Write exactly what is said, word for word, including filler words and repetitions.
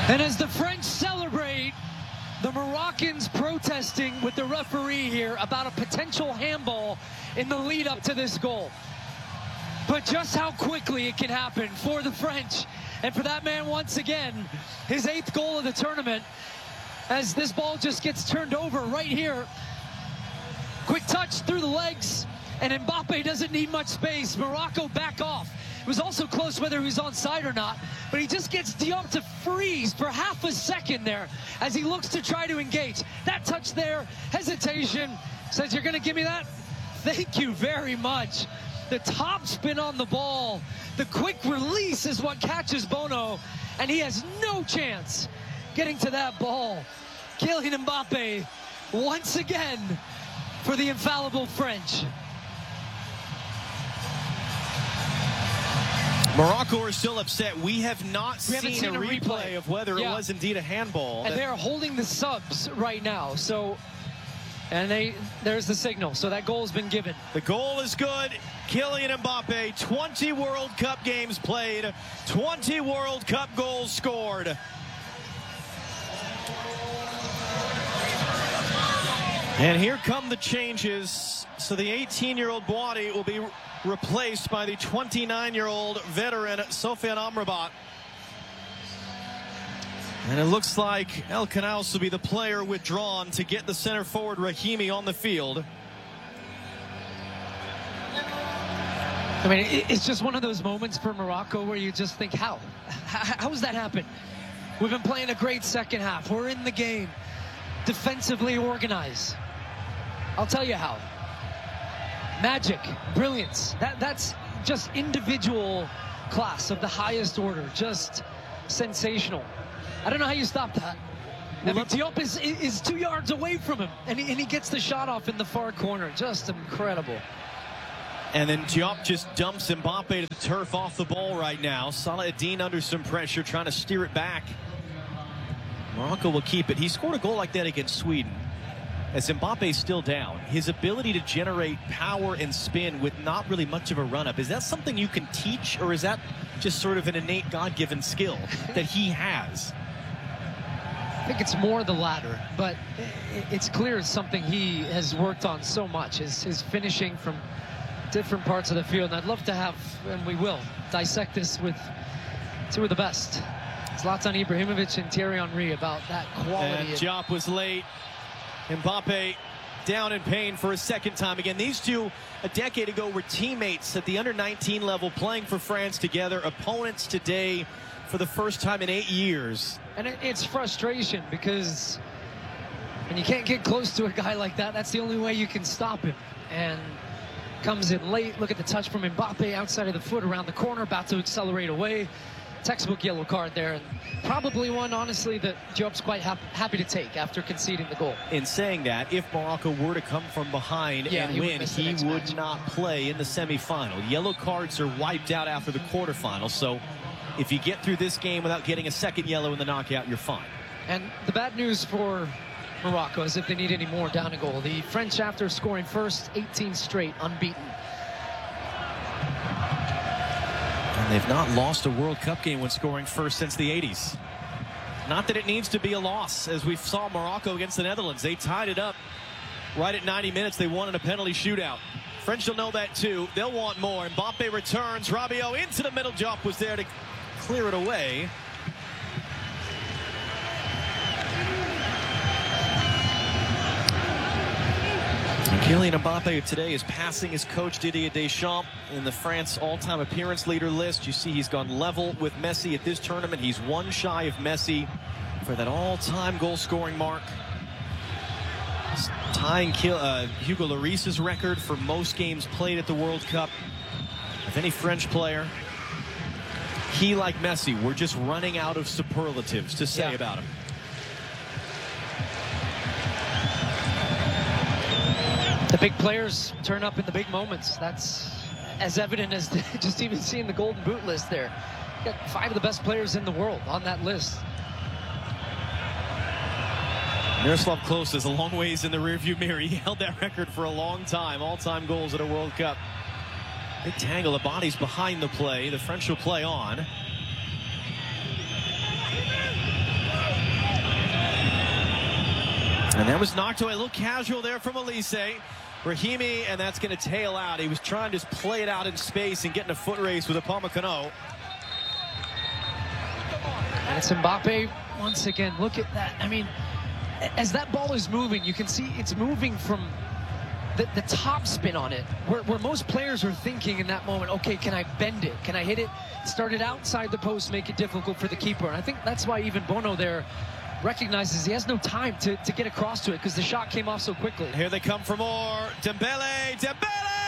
And as the French celebrate, the Moroccans protesting with the referee here about a potential handball in the lead up to this goal. But just how quickly it can happen for the French. And for that man, once again, his eighth goal of the tournament, as this ball just gets turned over right here. Quick touch through the legs, and Mbappe doesn't need much space. Morocco back off. It was also close whether he was onside or not, but he just gets Diop to freeze for half a second there as he looks to try to engage. That touch there, hesitation, says, you're going to give me that? Thank you very much. The top spin on the ball, the quick release is what catches Bono, and he has no chance getting to that ball. Kylian Mbappe, once again, for the infallible French. Morocco are still upset. We have not we seen, seen a, a replay, replay of whether yeah. it was indeed a handball. And they're holding the subs right now. So, and they there's the signal. So that goal has been given. The goal is good. Kylian Mbappe, twenty World Cup games played, twenty World Cup goals scored. And here come the changes. So the eighteen-year-old Boadi will be replaced by the twenty-nine-year-old veteran Sofiane Amrabat. And it looks like El Canals will be the player withdrawn to get the center forward Rahimi on the field. I mean, it's just one of those moments for Morocco where you just think, how? How does that happen? We've been playing a great second half. We're in the game. Defensively organized. I'll tell you how. Magic, brilliance. That, that's just individual class of the highest order. Just sensational. I don't know how you stop that. I mean, Diop is, is two yards away from him, and he, and he gets the shot off in the far corner. Just incredible. And then Diop just dumps Mbappe to the turf off the ball right now. Salah Eddin under some pressure, trying to steer it back. Morocco will keep it. He scored a goal like that against Sweden. As Mbappe's still down, his ability to generate power and spin with not really much of a run-up, is that something you can teach, or is that just sort of an innate God-given skill that he has? I think it's more the latter, but it's clear it's something he has worked on so much, his, his finishing from different parts of the field. And I'd love to have, and we will, dissect this with two of the best. Zlatan Ibrahimovic and Thierry Henry about that quality. And Diop was late. Mbappe down in pain for a second time again. These two a decade ago were teammates at the under nineteen level, playing for France together, opponents today for the first time in eight years. And it, it's frustration, because when you can't get close to a guy like that, that's the only way you can stop him. And comes in late. Look at the touch from Mbappe outside of the foot around the corner, about to accelerate away. Textbook yellow card there, and probably one, honestly, that Diop's quite hap happy to take after conceding the goal. In saying that, if Morocco were to come from behind yeah, and he win, would he would match. not play in the semifinal. Yellow cards are wiped out after the quarterfinal, so if you get through this game without getting a second yellow in the knockout, you're fine. And the bad news for Morocco is if they need any more down a goal. The French, after scoring first, eighteen straight, unbeaten. And they've not lost a World Cup game when scoring first since the eighties. Not that it needs to be a loss, as we saw Morocco against the Netherlands. They tied it up right at ninety minutes. They won in a penalty shootout. French will know that too. They'll want more. Mbappe returns. Rabiot into the middle. Diop was there to clear it away. And Kylian Mbappe today is passing his coach Didier Deschamps in the France all-time appearance leader list. You see he's gone level with Messi at this tournament. He's one shy of Messi for that all-time goal-scoring mark. Tying uh, Hugo Lloris's record for most games played at the World Cup of any French player. He, like Messi, we're just running out of superlatives to say yeah. about him. The big players turn up in the big moments. That's as evident as the, just even seeing the Golden Boot list there. You got five of the best players in the world on that list. Miroslav Klose is a long ways in the rearview mirror. He held that record for a long time. All-time goals at a World Cup. Big tangle of bodies behind the play. The French will play on. And that was knocked away a little casual there from Elise. Rahimi, and that's going to tail out. He was trying to just play it out in space and get in a foot race with Upamecano. And it's Mbappe once again. Look at that. I mean, as that ball is moving, you can see it's moving from the, the top spin on it, where, where most players are thinking in that moment, okay, can I bend it? Can I hit it? Start it outside the post, make it difficult for the keeper. And I think that's why even Bono there recognizes he has no time to, to get across to it because the shot came off so quickly. Here they come for more. Dembele, Dembele!